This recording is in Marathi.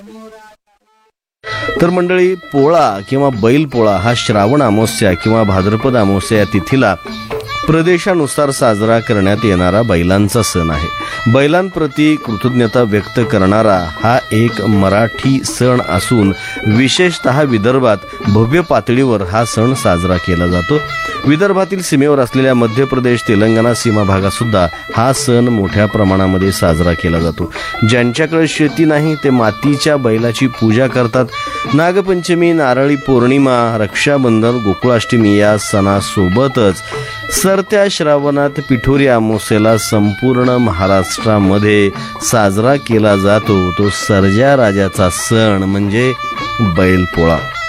तर मंडळी, पोळा किंवा बैलपोळा हा श्रावण अमावस्या किंवा भाद्रपद अमावस्या या तिथीला प्रदेशानुसार साजरा करण्यात येणारा बैलांचा सण आहे. बैलांप्रती कृतज्ञता व्यक्त करणारा हा एक मराठी सण असून विशेषतः विदर्भात भव्य पातळीवर हा सण साजरा केला जातो. विदर्भातील सीमेवर असलेल्या मध्य प्रदेश तेलंगणा सीमा भागात सुद्धा हा सण मोठ्या प्रमाणामध्ये साजरा केला जातो. ज्यांच्याकडे शेती नाही ते मातीच्या बैलाची पूजा करतात. नागपंचमी, नारळी पौर्णिमा, रक्षाबंधन, गोकुळाष्टमी या सणासोबतच सरत्या श्रावणात पिठोरी अमावस्येला संपूर्ण महाराष्ट्रामध्ये साजरा केला जातो तो सर्जा राजाचा सण म्हणजे बैलपोळा.